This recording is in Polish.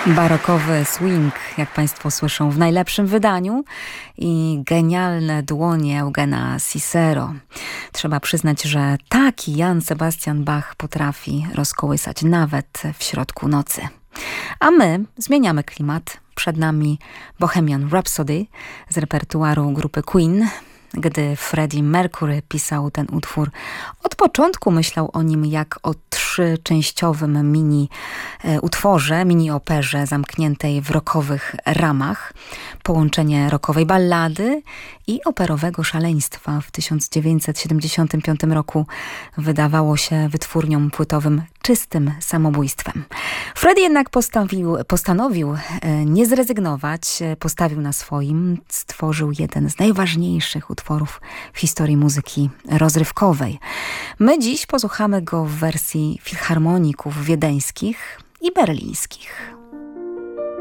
Barokowy swing, jak Państwo słyszą, w najlepszym wydaniu i genialne dłonie Eugena Cicero. Trzeba przyznać, że taki Jan Sebastian Bach potrafi rozkołysać nawet w środku nocy. A my zmieniamy klimat. Przed nami Bohemian Rhapsody z repertuaru grupy Queen. Gdy Freddie Mercury pisał ten utwór, od początku myślał o nim jak o trzyczęściowym utworze, mini-operze zamkniętej w rockowych ramach. Połączenie rockowej ballady i operowego szaleństwa w 1975 roku wydawało się wytwórniom płytowym czystym samobójstwem. Freddie jednak postanowił nie zrezygnować, postawił na swoim, stworzył jeden z najważniejszych utworów w historii muzyki rozrywkowej. My dziś posłuchamy go w wersji filharmoników wiedeńskich i berlińskich.